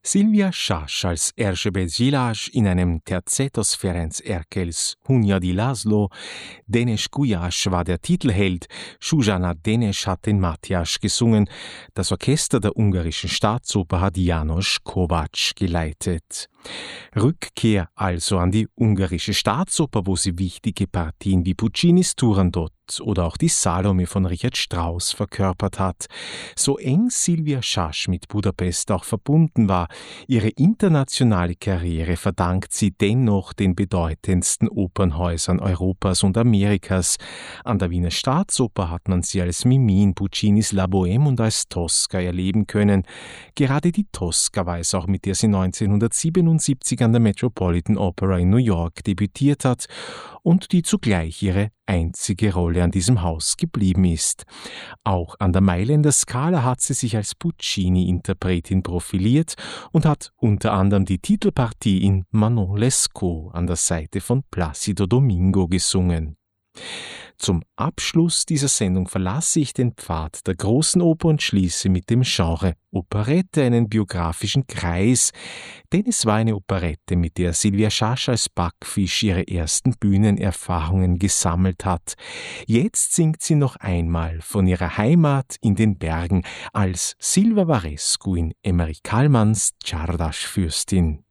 Silvia Schasch als Erzsébet Szilágy in einem Terzetos Ferenc Erkels Hunyadi László, Dénes Gulyás war der Titelheld, Zsuzsanna Dénes hat den Mátyás gesungen, das Orchester der ungarischen Staatsoper hat János Kovács geleitet. Rückkehr also an die ungarische Staatsoper, wo sie wichtige Partien wie Puccinis Turandot oder auch die Salome von Richard Strauss verkörpert hat. So eng Silvia Schasch mit Budapest auch verbunden war, ihre internationale Karriere verdankt sie dennoch den bedeutendsten Opernhäusern Europas und Amerikas. An der Wiener Staatsoper hat man sie als Mimi in Puccinis La Bohème und als Tosca erleben können. Gerade die Tosca war es auch, mit der sie 1977 an der Metropolitan Opera in New York debütiert hat und die zugleich ihre einzige Rolle an diesem Haus geblieben ist. Auch an der Mailänder Scala hat sie sich als Puccini-Interpretin profiliert und hat unter anderem die Titelpartie in Manon Lescaut an der Seite von Plácido Domingo gesungen. Zum Abschluss dieser Sendung verlasse ich den Pfad der großen Oper und schließe mit dem Genre Operette einen biografischen Kreis, denn es war eine Operette, mit der Silvia Schasch als Backfisch ihre ersten Bühnenerfahrungen gesammelt hat. Jetzt singt sie noch einmal von ihrer Heimat in den Bergen als Silva Varescu in Emery Kallmans Czardas Fürstin.